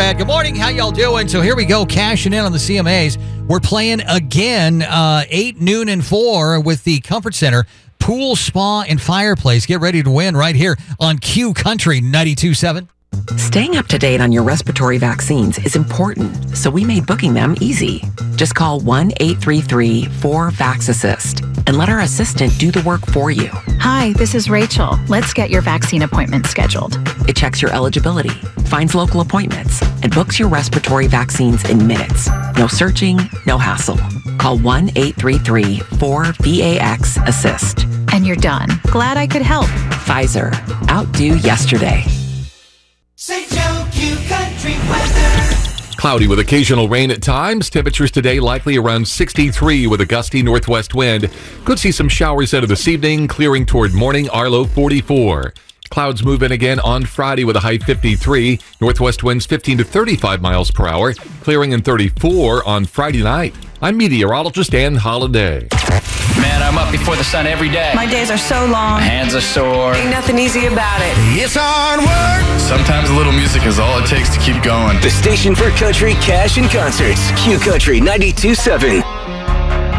Chad. Good morning. How y'all doing? So here we go, cashing in on the CMAs. We're playing again, 8, noon, and 4 with the Comfort Center Pool, Spa, and Fireplace. Get ready to win right here on Q Country 92.7. Staying up to date on your respiratory vaccines is important, so we made booking them easy. Just call 1-833-4VAX-ASSIST and let our assistant do the work for you. Hi, this is Rachel. Let's get your vaccine appointment scheduled. It checks your eligibility, finds local appointments, and books your respiratory vaccines in minutes. No searching, no hassle. Call 1-833-4VAX-ASSIST. And you're done. Glad I could help. Pfizer. Outdo yesterday. St. Joe Q Country weather. Cloudy with occasional rain at times. Temperatures today likely around 63 with a gusty northwest wind. Could see some showers out of this evening, clearing toward morning, our low 44. Clouds move in again on Friday with a high 53. Northwest winds 15 to 35 miles per hour, clearing in 34 on Friday night. I'm meteorologist Ann Holiday. Man, I'm up before the sun every day. My days are so long. My hands are sore. Ain't nothing easy about it. It's hard work. Sometimes a little music is all it takes to keep going. The station for country, cash, and concerts. Q Country 92.7.